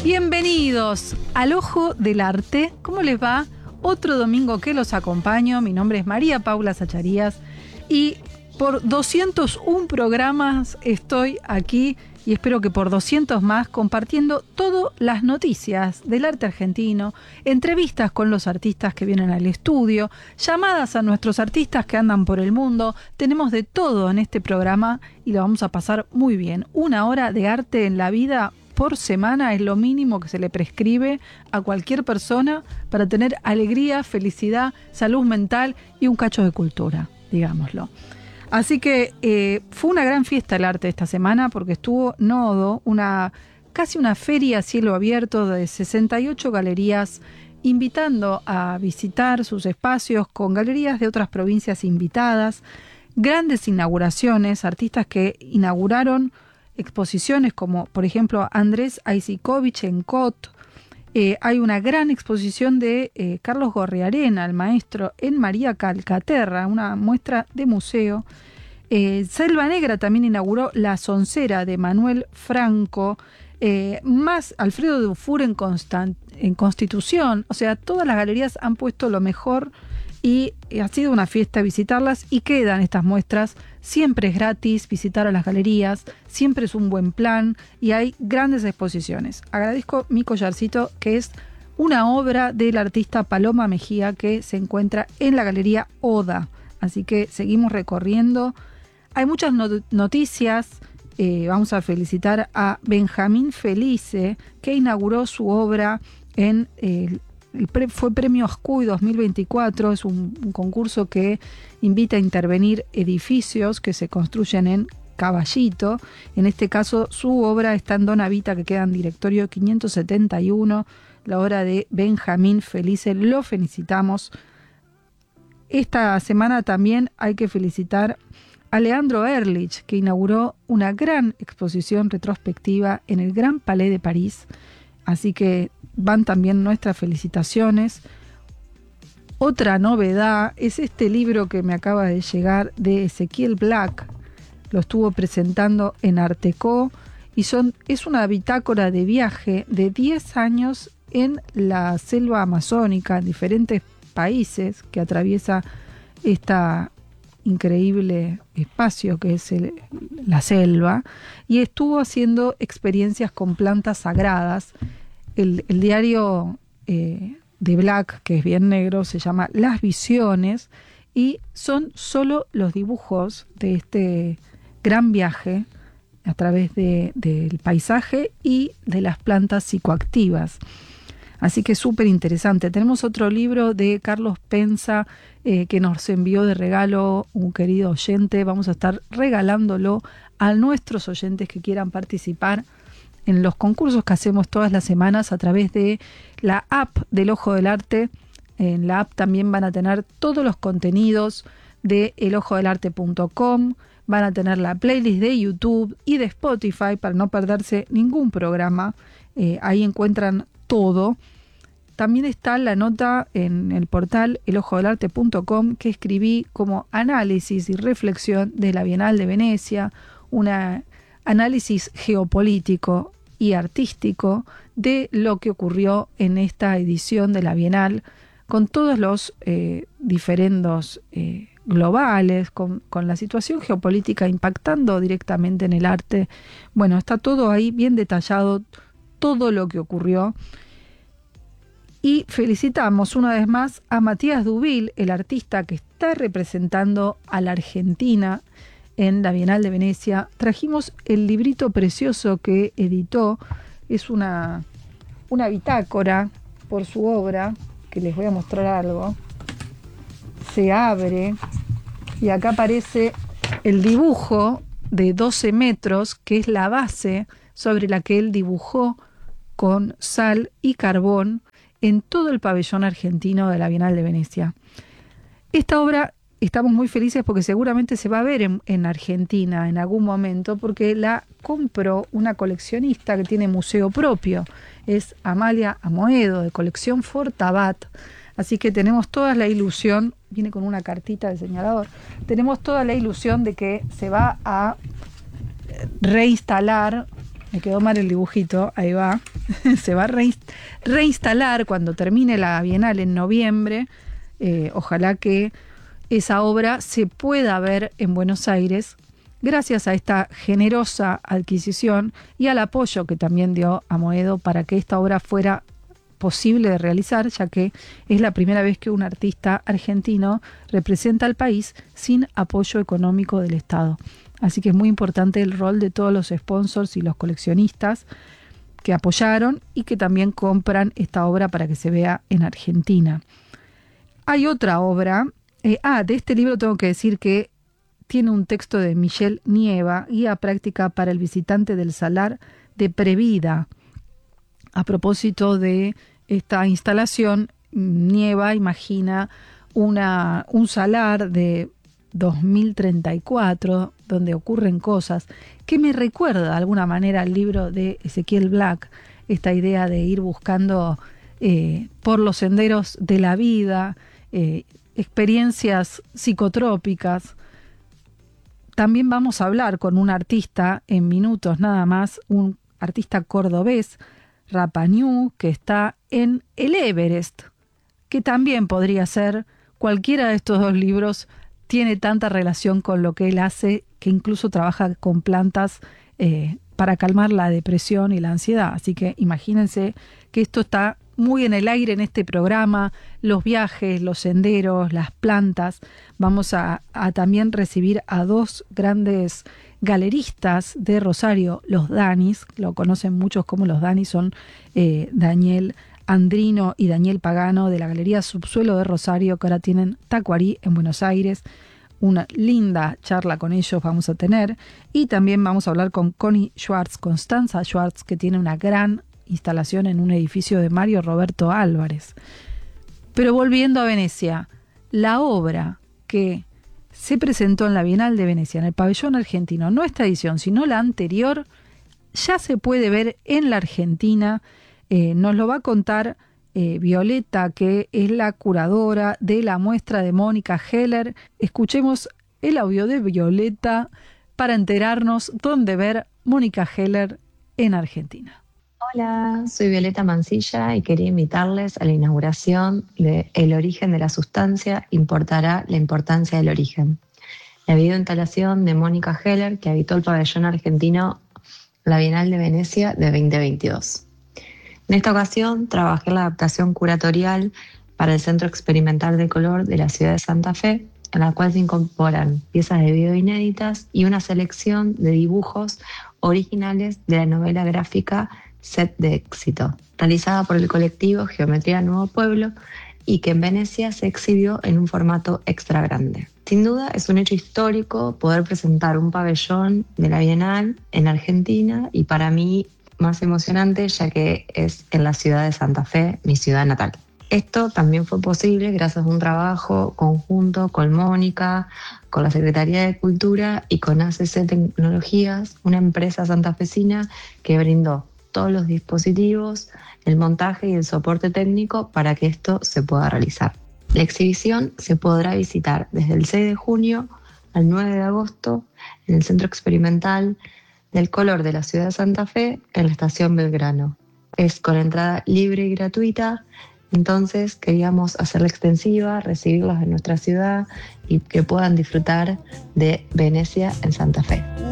Bienvenidos al Ojo del Arte. ¿Cómo les va? Otro domingo que los acompaño. Mi nombre es María Paula Sacharías y por 201 programas estoy aquí y espero que por 200 más compartiendo todas las noticias del arte argentino, entrevistas con los artistas que vienen al estudio, llamadas a nuestros artistas que andan por el mundo. Tenemos de todo en este programa y lo vamos a pasar muy bien. 1 hora de arte en la vida por semana es lo mínimo que se le prescribe a cualquier persona para tener alegría, felicidad, salud mental y un cacho de cultura, digámoslo. Así que fue una gran fiesta el arte esta semana porque estuvo Nodo, casi una feria a cielo abierto de 68 galerías, invitando a visitar sus espacios con galerías de otras provincias invitadas, grandes inauguraciones, artistas que inauguraron exposiciones como por ejemplo Andrés Aisikovich en COT. Hay una gran exposición de Carlos Gorriarena, el maestro, en María Calcaterra, una muestra de museo. Selva Negra también inauguró La Soncera de Manuel Franco, más Alfredo Dufour en Constitución. O sea, todas las galerías han puesto lo mejor y ha sido una fiesta visitarlas y quedan estas muestras. Siempre es gratis visitar a las galerías, siempre es un buen plan y hay grandes exposiciones. Agradezco mi collarcito, que es una obra del artista Paloma Mejía que se encuentra en la Galería Oda. Así que seguimos recorriendo. Hay muchas noticias. Vamos a felicitar a Benjamín Felice, que inauguró su obra en fue Premio Ascuy 2024, es un concurso que invita a intervenir edificios que se construyen en Caballito. En este caso, su obra está en Dona Vita, que queda en Directorio 571, la obra de Benjamín Felice. Lo felicitamos. Esta semana también hay que felicitar a Leandro Ehrlich, que inauguró una gran exposición retrospectiva en el Gran Palais de París. Así que van también nuestras felicitaciones. Otra novedad es este libro que me acaba de llegar de Ezequiel Black. Lo estuvo presentando en Arteco y es una bitácora de viaje de 10 años en la selva amazónica, en diferentes países que atraviesa esta increíble espacio que es la selva, y estuvo haciendo experiencias con plantas sagradas. El diario de Black, que es bien negro, se llama Las Visiones y son solo los dibujos de este gran viaje a través del paisaje y de las plantas psicoactivas. Así que súper interesante. Tenemos otro libro de Carlos Penza que nos envió de regalo un querido oyente. Vamos a estar regalándolo a nuestros oyentes que quieran participar en los concursos que hacemos todas las semanas a través de la app del Ojo del Arte. En la app también van a tener todos los contenidos de elojodelarte.com, van a tener la playlist de YouTube y de Spotify para no perderse ningún programa. Ahí encuentran todo. También está la nota en el portal elojodelarte.com que escribí como análisis y reflexión de la Bienal de Venecia, un análisis geopolítico y artístico de lo que ocurrió en esta edición de la Bienal, con todos los diferendos globales, con la situación geopolítica impactando directamente en el arte. Bueno, está todo ahí bien detallado, todo lo que ocurrió. Y felicitamos una vez más a Matías Dubil, el artista que está representando a la Argentina en la Bienal de Venecia. Trajimos el librito precioso que editó. Es una bitácora por su obra, que les voy a mostrar algo. Se abre y acá aparece el dibujo de 12 metros, que es la base sobre la que él dibujó con sal y carbón en todo el pabellón argentino de la Bienal de Venecia. Esta obra estamos muy felices porque seguramente se va a ver en Argentina en algún momento, porque la compró una coleccionista que tiene museo propio. Es Amalia Amoedo, de colección Fortabat. Así que tenemos toda la ilusión, viene con una cartita de señalador, tenemos toda la ilusión de que se va a reinstalar. Me quedó mal el dibujito, ahí va. se va a reinstalar cuando termine la Bienal en noviembre. Ojalá que esa obra se pueda ver en Buenos Aires gracias a esta generosa adquisición y al apoyo que también dio Amoedo para que esta obra fuera posible de realizar, ya que es la primera vez que un artista argentino representa al país sin apoyo económico del Estado. Así que es muy importante el rol de todos los sponsors y los coleccionistas que apoyaron y que también compran esta obra para que se vea en Argentina. Hay otra obra, de este libro tengo que decir que tiene un texto de Michel Nieva, Guía práctica para el visitante del Salar de Previda. A propósito de esta instalación, Nieva imagina un salar de 2034, donde ocurren cosas, que me recuerda de alguna manera al libro de Ezequiel Black, esta idea de ir buscando por los senderos de la vida, experiencias psicotrópicas. También vamos a hablar con un artista en minutos nada más, un artista cordobés, Rapa Nui, que está en el Everest, que también podría ser cualquiera de estos dos libros. Tiene tanta relación con lo que él hace que incluso trabaja con plantas para calmar la depresión y la ansiedad. Así que imagínense que esto está muy en el aire en este programa, los viajes, los senderos, las plantas. Vamos a también recibir a dos grandes galeristas de Rosario, los Danis, lo conocen muchos como los Danis, son Daniel Andrino y Daniel Pagano de la Galería Subsuelo de Rosario, que ahora tienen Tacuarí en Buenos Aires. Una linda charla con ellos vamos a tener. Y también vamos a hablar con Connie Schwartz, Constanza Schwartz, que tiene una gran instalación en un edificio de Mario Roberto Álvarez. Pero volviendo a Venecia, la obra que se presentó en la Bienal de Venecia, en el pabellón argentino, no esta edición, sino la anterior, ya se puede ver en la Argentina. Nos lo va a contar Violeta, que es la curadora de la muestra de Mónica Heller. Escuchemos el audio de Violeta para enterarnos dónde ver Mónica Heller en Argentina. Hola, soy Violeta Mancilla y quería invitarles a la inauguración de El origen de la sustancia importará la importancia del origen, la videoinstalación de Mónica Heller que habitó el pabellón argentino la Bienal de Venecia de 2022. En esta ocasión trabajé en la adaptación curatorial para el Centro Experimental de Color de la ciudad de Santa Fe, en la cual se incorporan piezas de video inéditas y una selección de dibujos originales de la novela gráfica Set de Éxito, realizada por el colectivo Geometría Nuevo Pueblo y que en Venecia se exhibió en un formato extra grande. Sin duda es un hecho histórico poder presentar un pabellón de la Bienal en Argentina y para mí más emocionante ya que es en la ciudad de Santa Fe, mi ciudad natal. Esto también fue posible gracias a un trabajo conjunto con Mónica, con la Secretaría de Cultura y con ACC Tecnologías, una empresa santafesina que brindó todos los dispositivos, el montaje y el soporte técnico para que esto se pueda realizar. La exhibición se podrá visitar desde el 6 de junio al 9 de agosto en el Centro Experimental del Color de la ciudad de Santa Fe en la estación Belgrano. Es con entrada libre y gratuita, entonces queríamos hacerla extensiva, recibirlos en nuestra ciudad y que puedan disfrutar de Venecia en Santa Fe.